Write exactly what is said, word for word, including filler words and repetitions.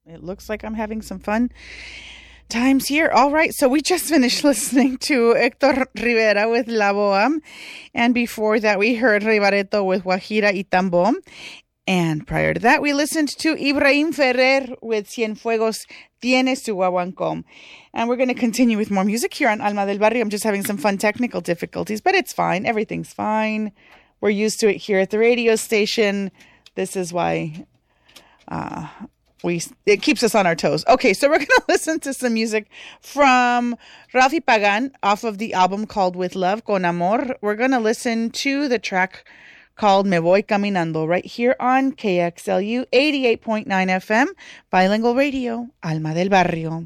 it looks like I'm having some fun times here. All right, so we just finished listening to Héctor Rivera with La Boa, and before that we heard Ribareto with Guajira y Tambo, and prior to that we listened to Ibrahim Ferrer with Cienfuegos Tiene su Guaguancó. And we're going to continue with more music here on Alma del Barrio. I'm just having some fun technical difficulties, but it's fine. Everything's fine. We're used to it here at the radio station. This is why uh We it keeps us on our toes. Okay, so we're going to listen to some music from Ralphie Pagan off of the album called With Love, Con Amor. We're going to listen to the track called Me Voy Caminando right here on K X L U eighty-eight point nine F M, Bilingual Radio, Alma del Barrio.